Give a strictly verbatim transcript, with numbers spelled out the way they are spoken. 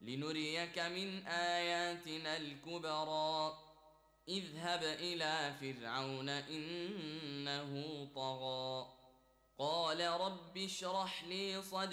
لنريك من آياتنا الكبرى اذهب إلى فرعون إنه طغى قال رب اشرح لي صدري